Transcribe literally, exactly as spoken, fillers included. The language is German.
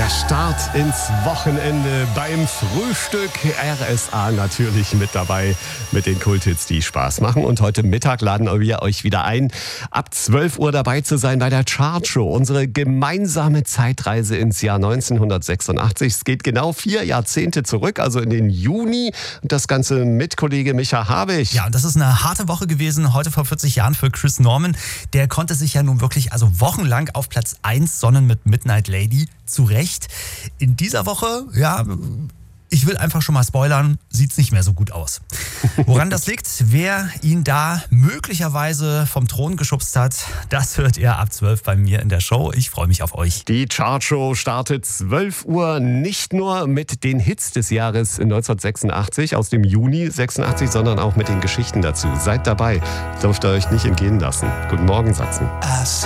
Der Start ins Wochenende beim Frühstück. R S A natürlich mit dabei mit den Kulthits, die Spaß machen. Und heute Mittag laden wir euch wieder ein, ab zwölf Uhr dabei zu sein bei der Chartshow. Unsere gemeinsame Zeitreise ins Jahr neunzehnhundertsechsundachtzig. Es geht genau vier Jahrzehnte zurück, also in den Juni. Und das Ganze mit Kollege Micha Habich. Ja, und das ist eine harte Woche gewesen, heute vor vierzig Jahren für Chris Norman. Der konnte sich ja nun wirklich also wochenlang auf Platz eins sonnen mit Midnight Lady. Zu Recht. In dieser Woche, ja, ich will einfach schon mal spoilern, sieht es nicht mehr so gut aus. Woran das liegt, wer ihn da möglicherweise vom Thron geschubst hat, das hört ihr ab zwölf bei mir in der Show. Ich freue mich auf euch. Die Chartshow startet zwölf Uhr, nicht nur mit den Hits des Jahres neunzehnhundertsechsundachtzig, aus dem Juni sechsundachtzig, sondern auch mit den Geschichten dazu. Seid dabei, dürft ihr euch nicht entgehen lassen. Guten Morgen, Sachsen.